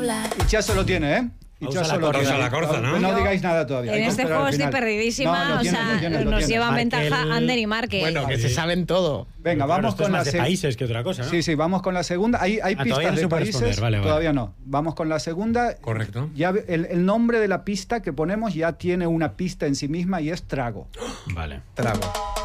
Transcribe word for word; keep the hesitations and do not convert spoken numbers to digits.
Ichazo lo tiene, ¿eh? Ichazo lo tiene. la corza, ¿no? No digáis nada todavía. En este juego estoy perdidísima, no, lo o tiene, sea, lo tiene, lo nos tiene. llevan Markel... ventaja Ander y Marque. Bueno, que se saben todo. Venga, Pero vamos claro, con es la más de seg- países que otra cosa, ¿no? Sí, sí, vamos con la segunda. Hay, hay Ah, pistas todavía no de se puede países, responder, vale, vale. todavía no. Vamos con la segunda. Correcto. Ya el, el nombre de la pista que ponemos ya tiene una pista en sí misma y es trago. Vale. Trago.